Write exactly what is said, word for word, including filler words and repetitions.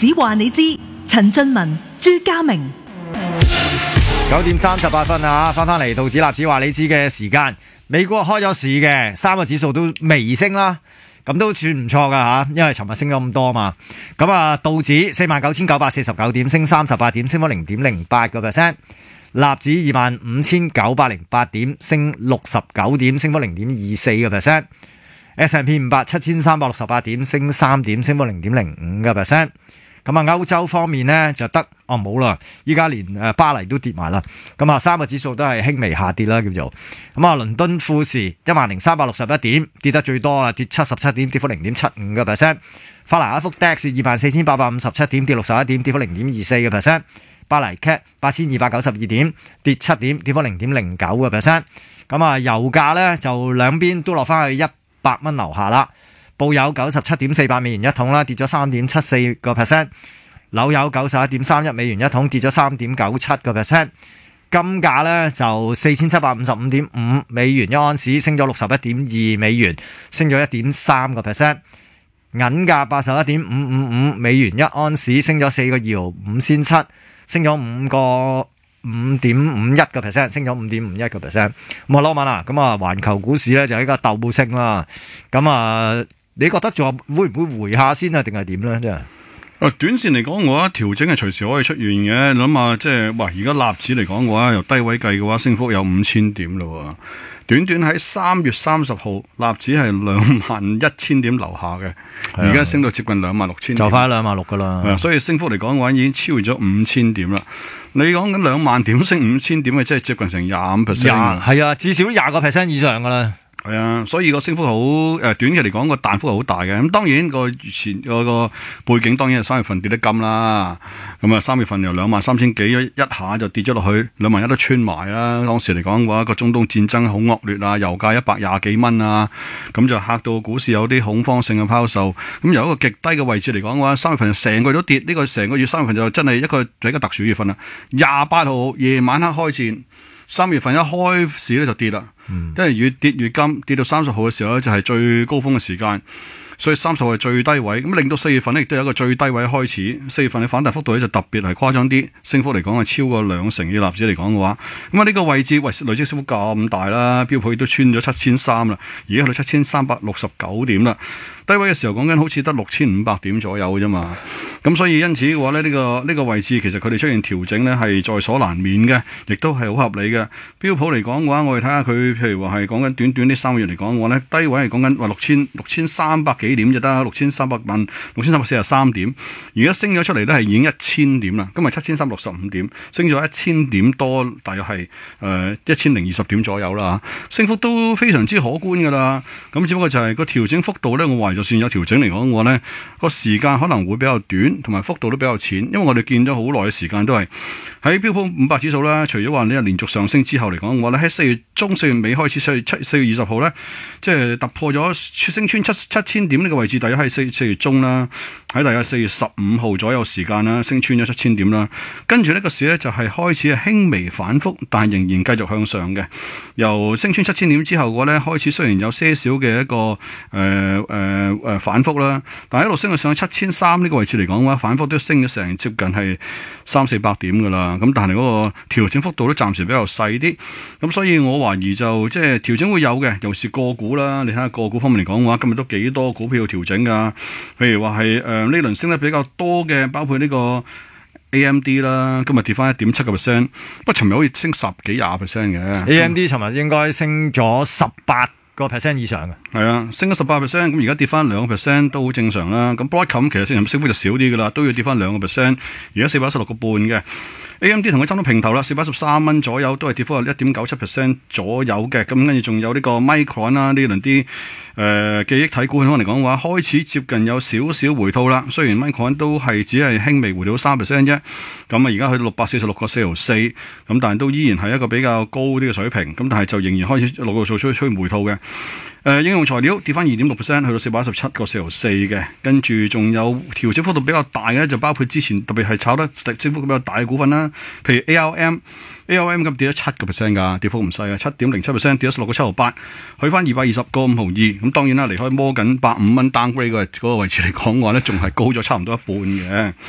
只話你知。陳俊文、朱家明。 九點三十八分啊，翻翻嚟道指納指話你知嘅時間。美國開咗市嘅，三個指數都微升啦，咁都算唔錯噶吓，因為尋日升咗咁多嘛。咁啊，道指四萬九千九百四十九點，升三十八點，升咗零點零八個 percent。納指二萬五千九百零八點，升六十九點，升咗零點二四個 percent。S and P 五百七千三百六十八點，升三點，升咗零點零五個 percent。咁啊，歐洲方面呢，就得哦冇啦，依家連誒巴黎都跌埋啦。咁啊，三個指數都係輕微下跌啦，叫做。咁啊，倫敦富時一萬零三百六十一點，跌得最多啦，跌七十七點，跌幅零點七五個 percent。法蘭克福 D A X 二萬四千八百五十七點，跌六十一點，跌幅零點二四個 percent。巴黎 C A T 八千二百九十二點，跌七點，跌幅零點零九個 percent。咁啊，油價呢，就兩邊都落翻去一百蚊樓下啦。布油九十七點四八美元一桶啦，跌咗三點七四個 percent。紐油九十一點三一美元一桶，跌咗三點九七個 percent。金價呢就四千七百五十五點五美元一盎司，升咗六十一點二美元，升咗一點三個 percent。銀價八十一點五五五美元一盎司，升咗四個二毫五仙七，升咗五個五點五一個 percent， 升咗五點五一個 percent。咁啊，羅文啊，咁啊，環球股市呢就係一個鬥升啦。咁啊，你覺得仲會唔會回下先啊？定係點咧？真係短線嚟講嘅話，調整係隨時可以出現嘅。諗下即係，哇！而家納指嚟講嘅話，由低位計嘅話，升幅有五千點咯。短短喺三月三十號，納指係兩萬一千點樓下嘅，而家升到接近兩萬六千點， 就快兩萬六噶啦。 所以升幅嚟講嘅話，已經超越咗五千點啦。你講緊兩萬點升五千點，係即係接近成廿五 percent。 係啊，至少廿個 percent 以上噶啦。 係啊，所以個升幅好誒，短期嚟講個彈幅係好大嘅。咁當然個前個個背景當然係三月份跌得金啦。咁啊，三月份由兩萬三千幾一下就跌咗落去兩萬一都穿埋啦。當時嚟講嘅話，個中東戰爭好惡劣啊，油價一百廿幾蚊啊，咁就嚇到股市有啲恐慌性嘅拋售。咁由一個極低嘅位置嚟講嘅話，三月份成個月都跌，呢、這個成個月三月份就真係一個一個特殊月份啦。廿八號夜晚黑開戰。三月份一開市咧就跌啦，因為越跌越金，跌到三十號嘅時候咧就係最高峰嘅時間，所以三十號係最低位，咁令到四月份咧亦都有一個最低位開始。四月份嘅反彈幅度咧就特別係誇張啲，升幅嚟講係超過兩成嘅納指嚟講嘅話，咁啊呢個位置喂累積升幅咁大啦，標普亦都穿咗七千三啦，而家去到七千三百六十九點啦。低位嘅時候講緊好似得六千五百點左右嘅啫嘛，咁所以因此嘅話咧，呢、這個呢、這個位置其實佢哋出現調整咧係在所難免嘅，亦都係好合理嘅。標普嚟講嘅話，我哋睇下佢，譬如話係講緊短短呢三個月嚟講嘅話咧，低位係講緊話六千六千三百幾點就得，六千三百萬六千三百四十三點，而家升咗出嚟咧係已經一千點啦，今日七千三百六十五點，升咗一千點多，大約係誒一千零二十點左右啦，升幅都非常之可觀噶啦。咁只不過就係個調整幅度咧，我懷疑就算有調整嚟講嘅話咧，個時間可能會比較短，同埋幅度都比較淺，因為我哋見咗好耐嘅時間都係喺標普五百指數啦。除咗話你係連續上升之後嚟講嘅話咧，喺四月中、四月尾開始，四月七、四月二十號咧，即係突破咗升穿七七千點呢個位置，大約係四四月中啦，喺大約四月十五號左右時間啦，升穿咗七千點啦。跟住呢個市咧就係開始係輕微反覆，但係仍然繼續向上嘅。由升穿七千點之後嘅話咧，開始雖然有些少嘅一個誒誒。呃呃誒、呃、反覆啦，但係一路升到上去七千三呢個位置嚟講嘅話，反覆都升咗成接近係三四百點噶啦。咁但係嗰個調整幅度都暫時比較細啲，咁所以我懷疑就即係調整會有嘅，尤其是個股啦。你睇下個股方面嚟講嘅話，今日都幾多股票調整噶。譬如話係誒呢輪升得比較多嘅，包括呢個 A M D 啦，今日跌翻一點七個 percent， 不過尋日好似升十幾廿 percent 嘅。 A M D 尋日應該升咗十八個 percent 以上嘅， 係啊，升咗十八 percent， 咁而家跌翻兩個 percent 都好正常啦。咁 Broadcom 其實升升幅就少啲噶啦，都要跌翻兩個 percent， 而家四百一十六個半嘅。A M D 同佢爭到平頭啦，四百一十三蚊左右，都係跌幅係一點九七 percent 左右嘅。咁跟住仲有呢個 Micron 啦，呢輪啲誒記憶體股嚟講嘅話，開始接近有少少回吐啦。雖然 Micron 都係只係輕微回吐三 percent 啫，咁啊而家去到六百四十六個四毫四，咁但係都依然係一個比較高啲嘅水平。咁但係就仍然開始陸陸續續出現回吐嘅。誒、呃、應用材料跌翻二點六 percent， 去到四百一十七個四毫四嘅，跟住仲有調整幅度比較大嘅，就包括之前特別係炒得升幅比較大嘅股份啦，譬如 A R M。A R M 咁跌咗七個 percent 㗎，跌幅唔細啊，七點零七 percent， 跌咗十六個七毫八，去翻二百二十個五毫二。咁當然啦，離開摸緊百五蚊 downgrade 嗰個位置嚟講嘅話咧，仲係高咗差唔多一半嘅。